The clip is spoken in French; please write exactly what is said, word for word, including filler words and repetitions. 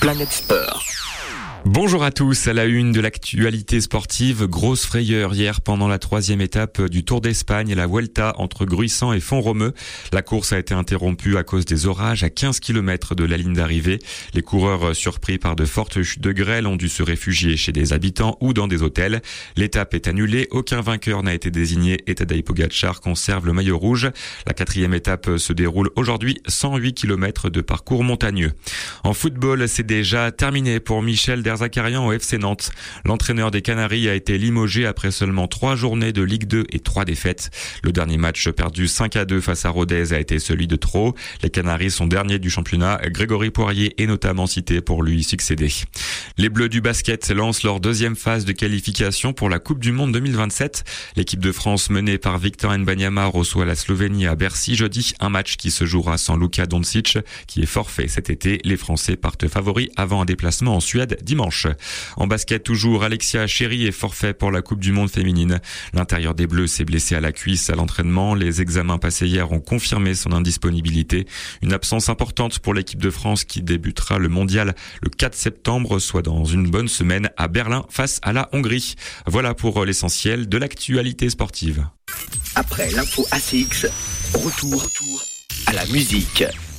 Planète Sport. Bonjour à tous, à la une de l'actualité sportive, grosse frayeur hier pendant la troisième étape du Tour d'Espagne, la Vuelta entre Gruissan et Font-Romeu. La course a été interrompue à cause des orages à quinze kilomètres de la ligne d'arrivée. Les coureurs, surpris par de fortes chutes de grêle, ont dû se réfugier chez des habitants ou dans des hôtels. L'étape est annulée, aucun vainqueur n'a été désigné et Tadej Pogačar conserve le maillot rouge. La quatrième étape se déroule aujourd'hui, cent huit kilomètres de parcours montagneux. En football, c'est déjà terminé pour Michel Derzakarian au F C Nantes. L'entraîneur des Canaries a été limogé après seulement trois journées de Ligue deux et trois défaites. Le dernier match perdu cinq à deux face à Rodez a été celui de trop. Les Canaries sont derniers du championnat. Grégory Poirier est notamment cité pour lui succéder. Les Bleus du basket lancent leur deuxième phase de qualification pour la Coupe du Monde deux mille vingt-sept. L'équipe de France menée par Victor Wembanyama reçoit la Slovénie à Bercy jeudi. Un match qui se jouera sans Luka Doncic, qui est forfait cet été. Les Français partent favoris avant un déplacement en Suède dimanche. En basket toujours, Alexia Chéry est forfait pour la Coupe du Monde féminine. L'intérieur des Bleus s'est blessé à la cuisse à l'entraînement. Les examens passés hier ont confirmé son indisponibilité. Une absence importante pour l'équipe de France qui débutera le mondial le quatre septembre, soit dans une bonne semaine à Berlin face à la Hongrie. Voilà pour l'essentiel de l'actualité sportive. Après l'info A C X, retour, retour à la musique.